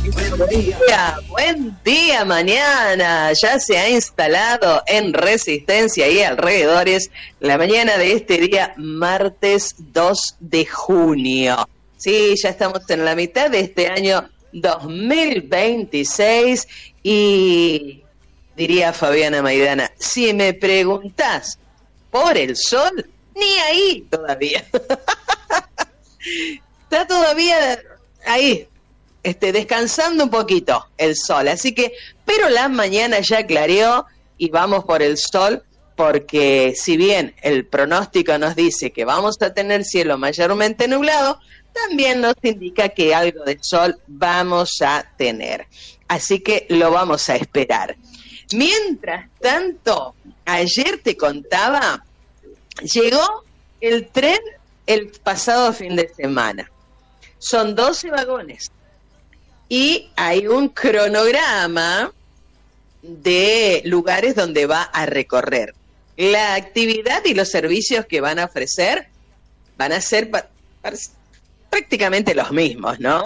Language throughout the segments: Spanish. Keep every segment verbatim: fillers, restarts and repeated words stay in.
Buen día, buen día mañana. Ya se ha instalado en Resistencia y alrededores la mañana de este día, martes dos de junio. Sí, ya estamos en la mitad de este año dos mil veintiséis y diría Fabiana Maidana, si me preguntás por el sol, ni ahí todavía. Está todavía ahí, este, descansando un poquito el sol. Así que, pero la mañana ya clareó y vamos por el sol, porque si bien el pronóstico nos dice que vamos a tener cielo mayormente nublado, también nos indica que algo de sol vamos a tener. Así que lo vamos a esperar. Mientras tanto, ayer te contaba, llegó el tren el pasado fin de semana. Son doce vagones y hay un cronograma de lugares donde va a recorrer. La actividad y los servicios que van a ofrecer van a ser pa- pa- prácticamente los mismos, ¿no?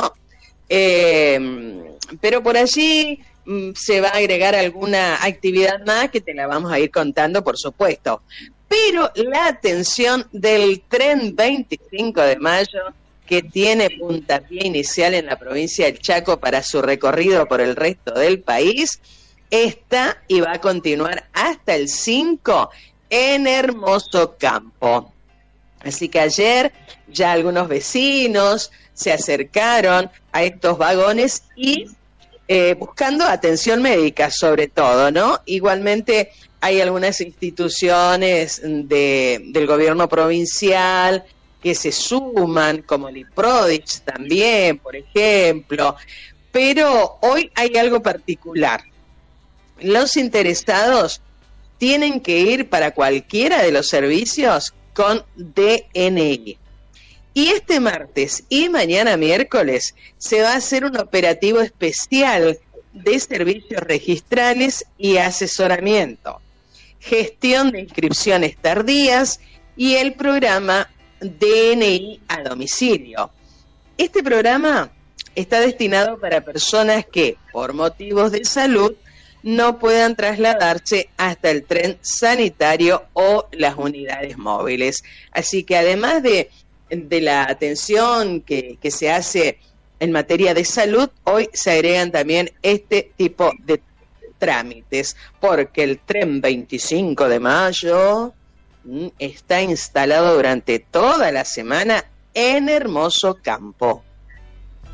Eh, pero por allí mm, se va a agregar alguna actividad más que te la vamos a ir contando, por supuesto. Pero la atención del tren veinticinco de mayo, que tiene puntapié inicial en la provincia del Chaco para su recorrido por el resto del país, está y va a continuar hasta el cinco en Hermoso Campo. Así que ayer ya algunos vecinos se acercaron a estos vagones y eh, buscando atención médica sobre todo, ¿no? Igualmente hay algunas instituciones de, del gobierno provincial que se suman, como el IPRODICH también, por ejemplo, pero hoy hay algo particular. Los interesados tienen que ir para cualquiera de los servicios con D N I. Y este martes y mañana miércoles se va a hacer un operativo especial de servicios registrales y asesoramiento, gestión de inscripciones tardías y el programa D N I a domicilio. Este programa está destinado para personas que, por motivos de salud, no puedan trasladarse hasta el tren sanitario o las unidades móviles. Así que además de, de la atención que, que se hace en materia de salud, hoy se agregan también este tipo de trámites, porque el tren veinticinco de mayo mm, está instalado durante toda la semana en Hermoso Campo.